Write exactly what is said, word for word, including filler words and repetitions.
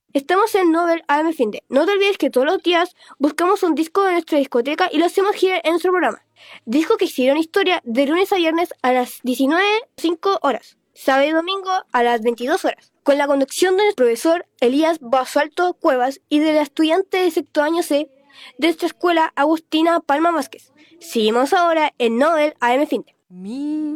Estamos en Nobel A M Finde. No te olvides que todos los días buscamos un disco de nuestra discoteca y lo hacemos girar en nuestro programa. Disco que hicieron historia de lunes a viernes a las diecinueve cero cinco horas, sábado y domingo a las veintidós horas, con la conducción de nuestro profesor Elías Basalto Cuevas y de la estudiante de sexto año C de nuestra escuela Agustina Palma Vázquez. Seguimos ahora en Nobel A M Finde. Mi